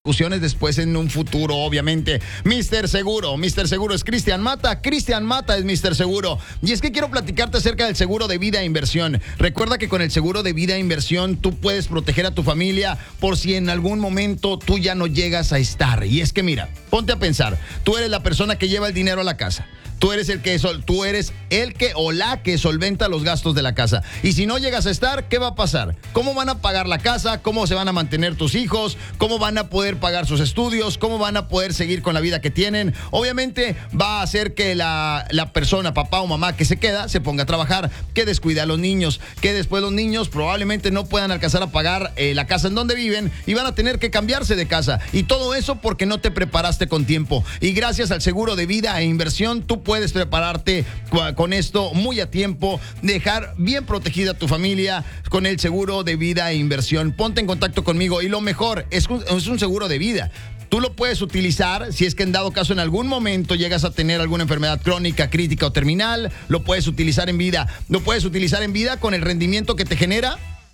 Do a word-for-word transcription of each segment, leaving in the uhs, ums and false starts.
discusiones después en un futuro, obviamente. mister Seguro, mister Seguro es Cristian Mata, Cristian Mata es mister Seguro. Y es que quiero platicarte acerca del seguro de vida e inversión. Recuerda que con el seguro de vida e inversión tú puedes proteger a tu familia por si en algún momento tú ya no llegas a estar. Y es que mira, ponte a pensar, tú eres la persona que lleva el dinero a la casa. Tú eres el que sol, tú eres el que o la que solventa los gastos de la casa. Y si no llegas a estar, ¿qué va a pasar? ¿Cómo van a pagar la casa? ¿Cómo se van a mantener tus hijos? ¿Cómo van a poder pagar sus estudios? ¿Cómo van a poder seguir con la vida que tienen? Obviamente va a hacer que la, la persona, papá o mamá que se queda, se ponga a trabajar, que descuide a los niños, que después los niños probablemente no puedan alcanzar a pagar eh, la casa en donde viven y van a tener que cambiarse de casa. Y todo eso porque no te preparaste con tiempo. Y gracias al seguro de vida e inversión, tú puedes prepararte con esto muy a tiempo, dejar bien protegida a tu familia con el seguro de vida e inversión. Ponte en contacto conmigo y lo mejor, es un, es un seguro de vida. Tú lo puedes utilizar si es que en dado caso en algún momento llegas a tener alguna enfermedad crónica, crítica o terminal, lo puedes utilizar en vida. Lo puedes utilizar en vida con el rendimiento que te genera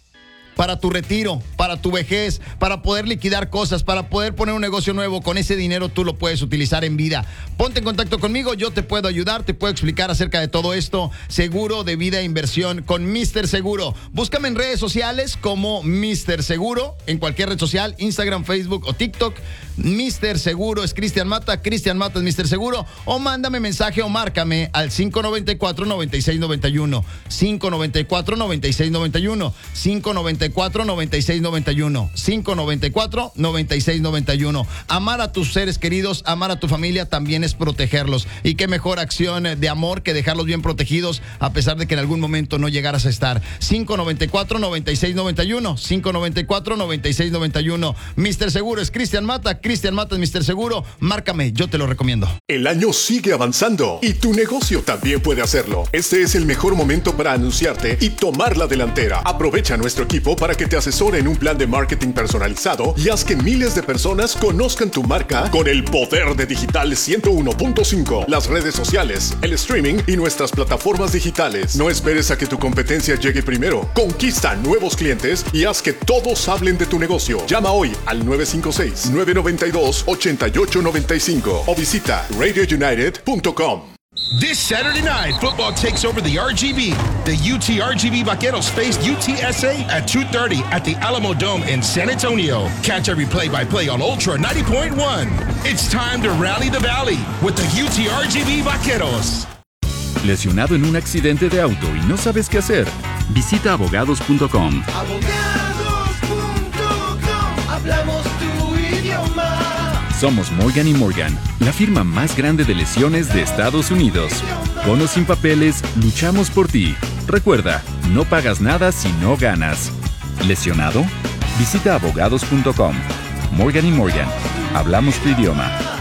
para tu retiro, para tu vejez, para poder liquidar cosas, para poder poner un negocio nuevo. Con ese dinero tú lo puedes utilizar en vida. Ponte en contacto conmigo, yo te puedo ayudar, te puedo explicar acerca de todo esto. Seguro de vida e inversión con mister Seguro. Búscame en redes sociales como mister Seguro, en cualquier red social, Instagram, Facebook o TikTok. mister Seguro es Cristian Mata, Cristian Mata es mister Seguro, o mándame mensaje o márcame al cinco nueve cuatro, nueve seis nueve uno, cinco nueve cuatro, nueve seis nueve uno, cinco nueve cuatro, nueve seis nueve uno, cinco nueve cuatro, nueve seis nueve uno. Amar a tus seres queridos, amar a tu familia también es protegerlos. Y qué mejor acción de amor que dejarlos bien protegidos a pesar de que en algún momento no llegaras a estar. cinco nueve cuatro, nueve seis nueve uno, cinco nueve cuatro, nueve seis nueve uno. mister Seguro es Cristian Mata, Cristian Mata es mister Seguro. Márcame, yo te lo recomiendo. El año sigue avanzando y tu negocio también puede hacerlo. Este es el mejor momento para anunciarte y tomar la delantera. Aprovecha a nuestro equipo para que te asesore en un plan de marketing personalizado y haz que miles de personas conozcan tu marca con el poder de Digital ciento uno punto cinco, las redes sociales, el streaming y nuestras plataformas digitales. No esperes a que tu competencia llegue primero. Conquista nuevos clientes y haz que todos hablen de tu negocio. Llama hoy al nueve cinco seis, nueve nueve dos, ocho ocho nueve cinco o visita radio united punto com. This Saturday night, football takes over the R G B. The U T R G B Vaqueros face U T S A at two thirty at the Alamo Dome in San Antonio. Catch every play-by-play on Ultra ninety point one. It's time to rally the valley with the U T R G B Vaqueros. ¿Lesionado en un accidente de auto y no sabes qué hacer? Visita abogados punto com. abogados punto com. Hablamos tu idioma. Somos Morgan y Morgan, la firma más grande de lesiones de Estados Unidos. Con o sin papeles, luchamos por ti. Recuerda, no pagas nada si no ganas. ¿Lesionado? Visita abogados punto com. Morgan y Morgan, hablamos tu idioma.